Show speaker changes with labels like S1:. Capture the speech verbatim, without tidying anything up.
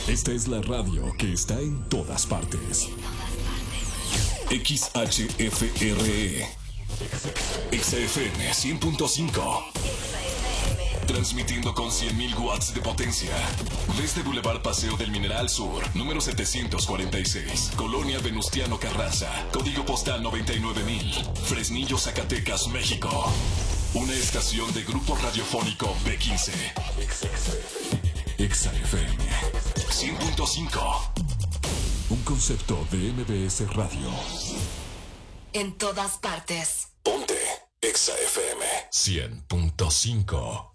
S1: Esta es la radio que está en todas partes. X H F R E X F M cien punto cinco. Transmitiendo con cien mil watts de potencia. Desde Boulevard Paseo del Mineral Sur, número setecientos cuarenta y seis, Colonia Venustiano Carranza, código postal noventa y nueve mil, Fresnillo, Zacatecas, México. Una estación de Grupo Radiofónico B quince. X F M cien punto cinco. Un concepto de M B S Radio.
S2: En todas partes.
S1: Ponte X F M cien punto cinco.